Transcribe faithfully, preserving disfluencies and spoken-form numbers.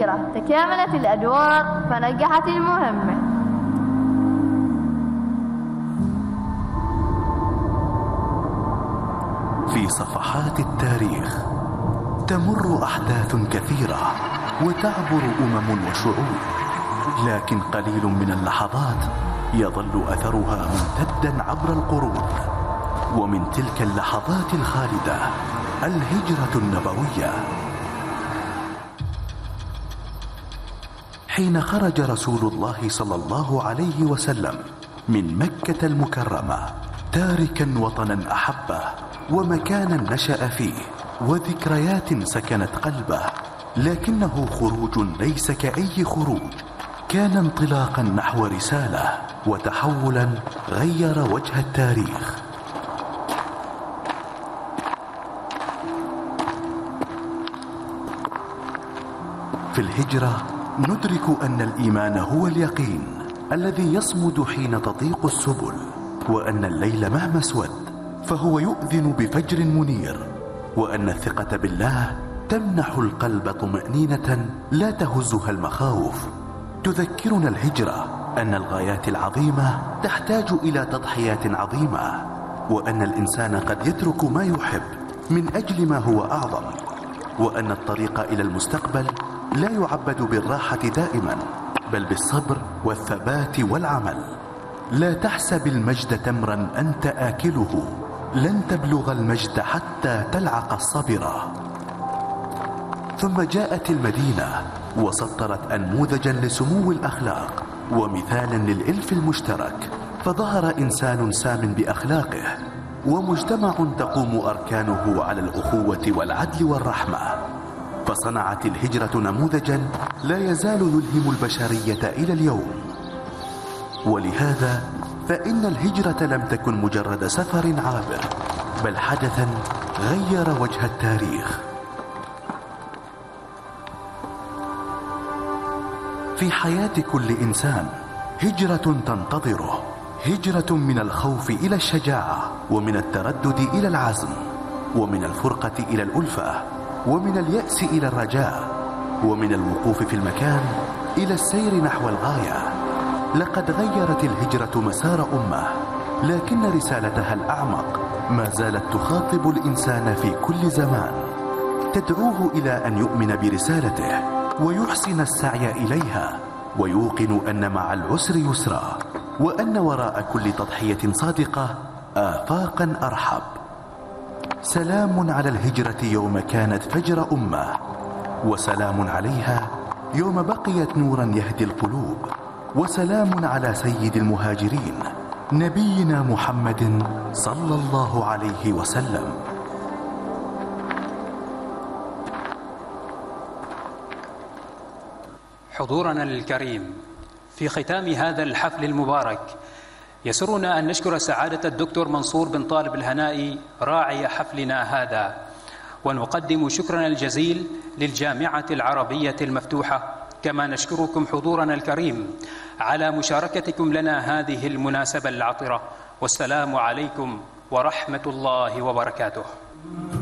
الهجرة تكاملت الأدوار فنجحت المهمة. في صفحات التاريخ تمر أحداث كثيرة وتعبر أمم وشعوب، لكن قليل من اللحظات يظل أثرها ممتدا عبر القرون. ومن تلك اللحظات الخالدة الهجرة النبوية، حين خرج رسول الله صلى الله عليه وسلم من مكة المكرمة تاركا وطنا أحبه ومكانا نشأ فيه وذكريات سكنت قلبه، لكنه خروج ليس كأي خروج، كان انطلاقا نحو رسالة وتحولا غير وجه التاريخ. في الهجرة ندرك أن الإيمان هو اليقين الذي يصمد حين تضيق السبل، وأن الليل مهما اسود فهو يؤذن بفجر منير، وأن الثقة بالله تمنح القلب طمأنينة لا تهزها المخاوف. تذكرنا الهجرة أن الغايات العظيمة تحتاج إلى تضحيات عظيمة، وأن الإنسان قد يترك ما يحب من أجل ما هو أعظم، وأن الطريق إلى المستقبل لا يعبد بالراحة دائما، بل بالصبر والثبات والعمل. لا تحسب المجد تمرا أنت آكله، لن تبلغ المجد حتى تلعق الصبرة. ثم جاءت المدينة وسطرت أنموذجا لسمو الأخلاق ومثالا للإلف المشترك، فظهر إنسان سام بأخلاقه ومجتمع تقوم أركانه على الأخوة والعدل والرحمة. فصنعت الهجرة نموذجا لا يزال يلهم البشرية إلى اليوم. ولهذا فإن الهجرة لم تكن مجرد سفر عابر، بل حدثا غير وجه التاريخ. في حياة كل إنسان هجرة تنتظره، هجرة من الخوف إلى الشجاعة، ومن التردد إلى العزم، ومن الفرقة إلى الألفة، ومن اليأس إلى الرجاء، ومن الوقوف في المكان إلى السير نحو الغاية. لقد غيرت الهجرة مسار أمة، لكن رسالتها الأعمق ما زالت تخاطب الإنسان في كل زمان، تدعوه إلى أن يؤمن برسالته ويحسن السعي إليها، ويوقن أن مع العسر يسرا، وأن وراء كل تضحية صادقة آفاقا أرحب. سلام على الهجرة يوم كانت فجر أمة، وسلام عليها يوم بقيت نورا يهدي القلوب، وسلام على سيد المهاجرين نبينا محمد صلى الله عليه وسلم. حضورنا الكريم، في ختام هذا الحفل المبارك يسرنا أن نشكر سعادة الدكتور منصور بن طالب الهنائي راعي حفلنا هذا، ونقدم شكرنا الجزيل للجامعة العربية المفتوحة، كما نشكركم حضورنا الكريم على مشاركتكم لنا هذه المناسبة العطرة. والسلام عليكم ورحمة الله وبركاته.